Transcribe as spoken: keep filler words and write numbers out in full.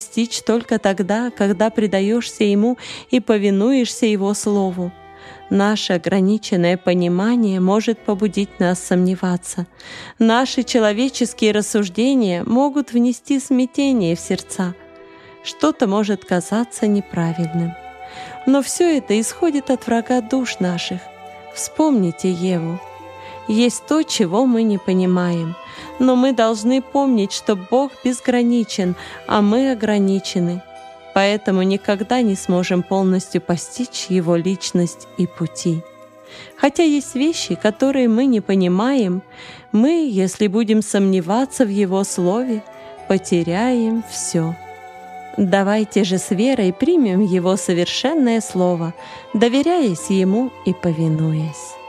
постичь только тогда, когда предаешься Ему и повинуешься Его Слову. Наше ограниченное понимание может побудить нас сомневаться. Наши человеческие рассуждения могут внести смятение в сердца. Что-то может казаться неправильным. Но все это исходит от врага душ наших. Вспомните Еву. Есть то, чего мы не понимаем, но мы должны помнить, что Бог безграничен, а мы ограничены. Поэтому никогда не сможем полностью постичь Его личность и пути. Хотя есть вещи, которые мы не понимаем, мы, если будем сомневаться в Его Слове, потеряем все. Давайте же с верой примем Его совершенное Слово, доверяясь Ему и повинуясь.